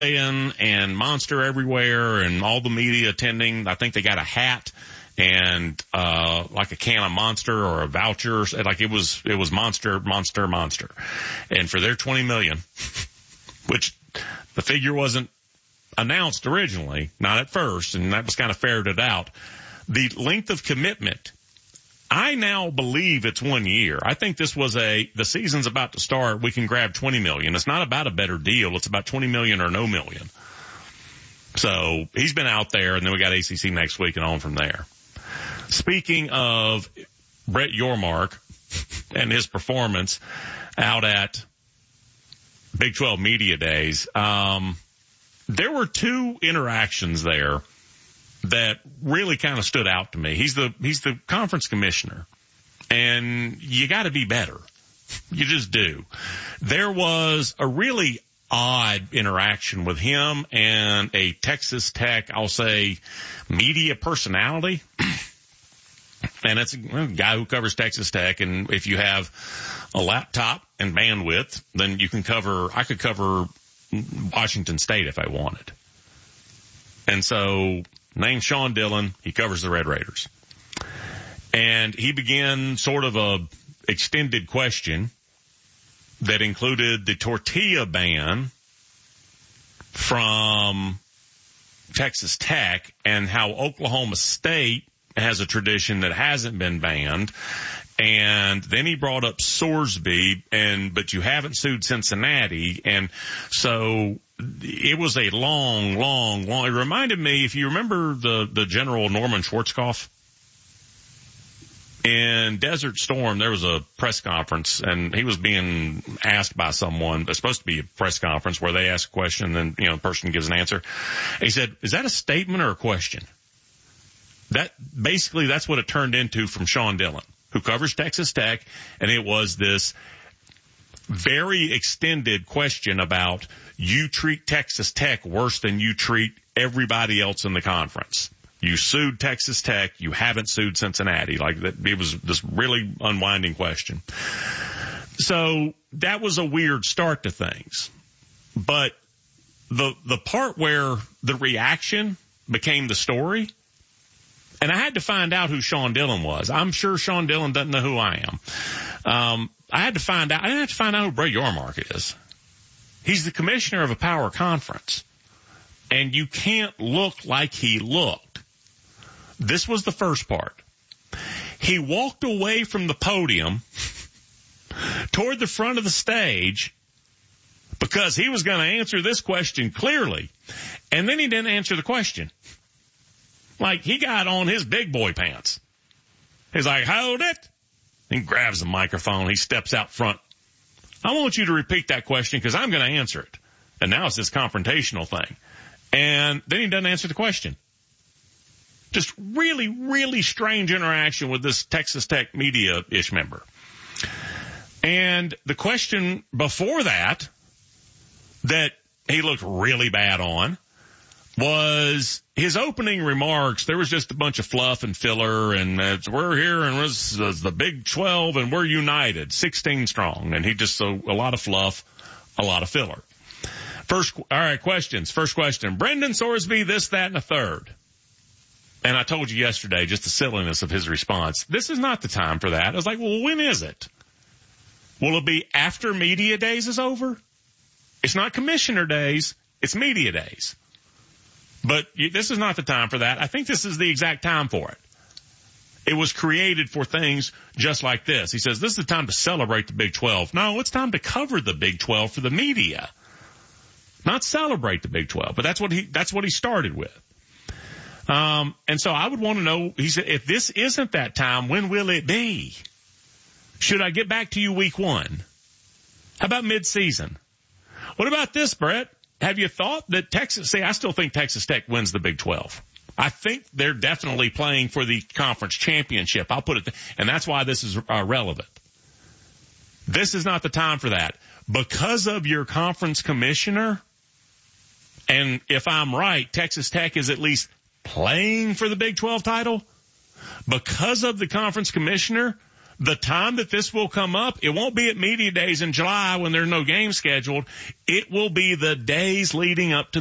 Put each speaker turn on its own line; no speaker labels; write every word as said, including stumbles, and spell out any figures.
and Monster everywhere and all the media attending. I think they got a hat and uh like a can of Monster or a voucher. Like it was, it was Monster, Monster, Monster. And for their twenty million, which the figure wasn't announced originally, not at first, and that was kind of ferreted out. The length of commitment, I now believe it's one year. I think this was a, the season's about to start. We can grab twenty million. It's not about a better deal. It's about twenty million or no million. So he's been out there, and then we got A C C next week and on from there. Speaking of Brett Yormark and his performance out at Big twelve Media Days, um, there were two interactions there that really kind of stood out to me. He's the, he's the conference commissioner, and you got to be better. You just do. There was a really odd interaction with him and a Texas Tech, I'll say, media personality. And it's a guy who covers Texas Tech. And if you have a laptop and bandwidth, then you can cover, I could cover Washington State if I wanted. And so, named Sean Dillon, he covers the Red Raiders. And he began sort of a extended question that included the tortilla ban from Texas Tech and how Oklahoma State has a tradition that hasn't been banned. And then he brought up Sorsby, and but you haven't sued Cincinnati. And so it was a long, long, long. It reminded me, if you remember the, the General Norman Schwarzkopf in Desert Storm, there was a press conference, and he was being asked by someone. It's supposed to be a press conference where they ask a question, and you know the person gives an answer. He said, "Is that a statement or a question?" That basically that's what it turned into from Sean Dillon, who covers Texas Tech, and it was this very extended question about you treat Texas Tech worse than you treat everybody else in the conference. You sued Texas Tech. You haven't sued Cincinnati. Like that, it was this really unwinding question. So that was a weird start to things. But the, the part where the reaction became the story, and I had to find out who Sean Dillon was. I'm sure Sean Dillon doesn't know who I am. Um, I had to find out, I didn't have to find out who Brett Yormark is. He's the commissioner of a power conference. And you can't look like he looked. This was the first part. He walked away from the podium toward the front of the stage because he was going to answer this question clearly. And then he didn't answer the question. Like, he got on his big boy pants. He's like, hold it. He grabs the microphone. He steps out front. I want you to repeat that question because I'm going to answer it. And now it's this confrontational thing. And then he doesn't answer the question. Just really, really strange interaction with this Texas Tech media-ish member. And the question before that, that he looked really bad on, was his opening remarks. There was just a bunch of fluff and filler, and uh, we're here, and this is the Big twelve, and we're united, sixteen strong. And he just, so a lot of fluff, a lot of filler. First, all right, questions. First question. Brendan Sorsby, this, that, and a third. And I told you yesterday just the silliness of his response. This is not the time for that. I was like, well, when is it? Will it be after media days is over? It's not commissioner days. It's media days. But you, this is not the time for that. I think this is the exact time for it. It was created for things just like this. He says, this is the time to celebrate the Big twelve. No, it's time to cover the Big twelve for the media. Not celebrate the Big twelve. But that's what he, that's what he started with. Um, and so I would want to know, he said, if this isn't that time, when will it be? Should I get back to you week one? How about mid-season? What about this, Brett? Have you thought that Texas, see, I still think Texas Tech wins the Big twelve. I think they're definitely playing for the conference championship. I'll put it, th- and that's why this is uh, relevant. This is not the time for that. Because of your conference commissioner, and if I'm right, Texas Tech is at least playing for the Big twelve title. Because of the conference commissioner, the time that this will come up, it won't be at media days in July when there's no game scheduled. It will be the days leading up to